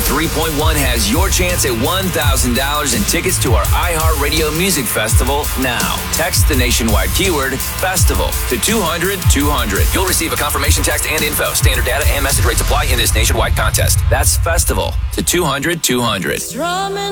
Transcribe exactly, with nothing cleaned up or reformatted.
three point one has your chance at one thousand dollars in tickets to our iHeartRadio Music Festival now. Text the nationwide keyword FESTIVAL to two hundred two hundred. You'll receive a confirmation text and info. Standard data and message rates apply in this nationwide contest. That's FESTIVAL to two hundred two hundred.